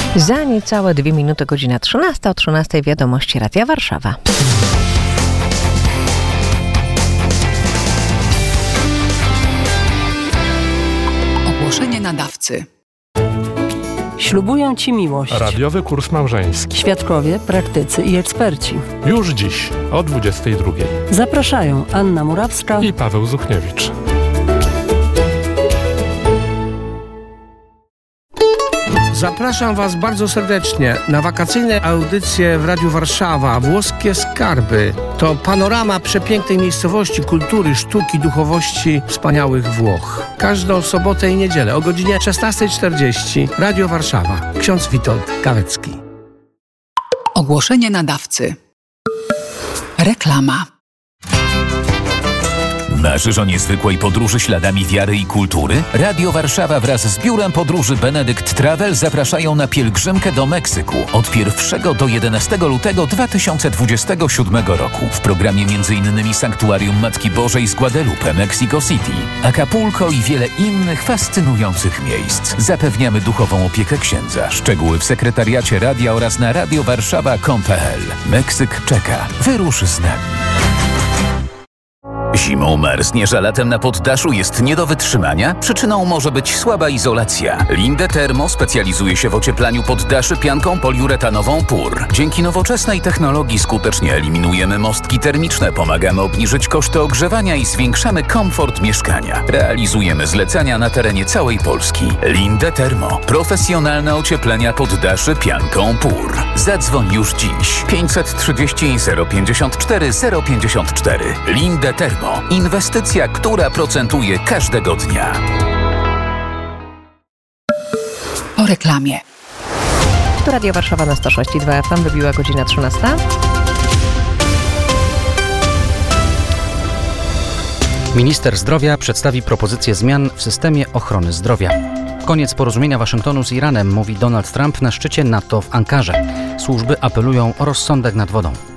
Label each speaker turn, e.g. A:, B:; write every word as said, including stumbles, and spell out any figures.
A: Za niecałe dwie minuty, godzina trzynasta, o trzynastej wiadomości Radia Warszawa.
B: Ogłoszenie nadawcy.
C: Ślubuję Ci miłość.
D: Radiowy kurs małżeński.
C: Świadkowie, praktycy i eksperci.
D: Już dziś o dwudziestej drugiej.
C: Zapraszają Anna Murawska
D: i Paweł Zuchniewicz.
E: Zapraszam Was bardzo serdecznie na wakacyjne audycje w Radiu Warszawa. Włoskie Skarby to panorama przepięknej miejscowości, kultury, sztuki, duchowości wspaniałych Włoch. Każdą sobotę i niedzielę o godzinie szesnasta czterdzieści. Radio Warszawa. Ksiądz Witold Kawecki.
B: Ogłoszenie nadawcy. Reklama.
F: Marzysz o niezwykłej podróży śladami wiary i kultury? Radio Warszawa wraz z Biurem Podróży Benedykt Travel zapraszają na pielgrzymkę do Meksyku od pierwszego do jedenastego lutego dwa tysiące dwudziestego siódmego roku. W programie m.in. Sanktuarium Matki Bożej z Guadalupe, Mexico City, Acapulco i wiele innych fascynujących miejsc. Zapewniamy duchową opiekę księdza. Szczegóły w sekretariacie radia oraz na radiowarszawa kropka com kropka p l. Meksyk czeka. Wyrusz z nami. Zimą marzniesz, a latem na poddaszu jest nie do wytrzymania? Przyczyną może być słaba izolacja. Linde Thermo specjalizuje się w ocieplaniu poddaszy pianką poliuretanową P U R. Dzięki nowoczesnej technologii skutecznie eliminujemy mostki termiczne, pomagamy obniżyć koszty ogrzewania i zwiększamy komfort mieszkania. Realizujemy zlecenia na terenie całej Polski. Linde Thermo. Profesjonalne ocieplenia poddaszy pianką P U R. Zadzwoń już dziś. pięćset trzydzieści zero pięćdziesiąt cztery zero pięćdziesiąt cztery. Linde Thermo. Inwestycja, która procentuje każdego dnia.
B: Po reklamie.
A: Tu Radio Warszawa na sto sześć i dwa F M, wybiła godzina trzynasta.
G: Minister zdrowia przedstawi propozycję zmian w systemie ochrony zdrowia. Koniec porozumienia Waszyngtonu z Iranem, mówi Donald Trump na szczycie NATO w Ankarze. Służby apelują o rozsądek nad wodą.